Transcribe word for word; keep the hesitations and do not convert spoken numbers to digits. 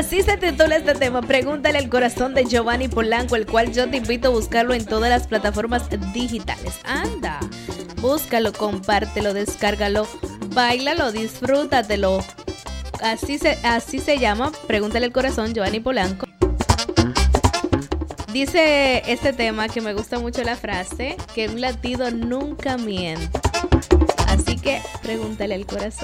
Así se titula este tema, Pregúntale al corazón, de Giovanni Polanco, el cual yo te invito a buscarlo en todas las plataformas digitales. Anda, búscalo, compártelo, descárgalo, báilalo, disfrútatelo. Así se, así se llama, Pregúntale al corazón, Giovanni Polanco. Dice este tema, que me gusta mucho la frase, que un latido nunca miente. Así que pregúntale al corazón.